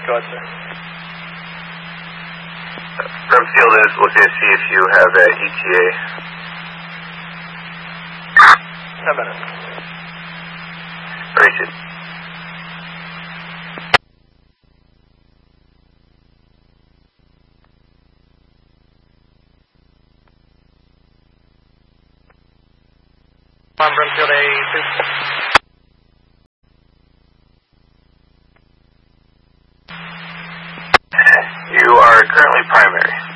Go ahead, sir. Brumfield is looking to see if you have an ETA. 10 minutes. Appreciate it. On Brimfield A2. You are currently primary.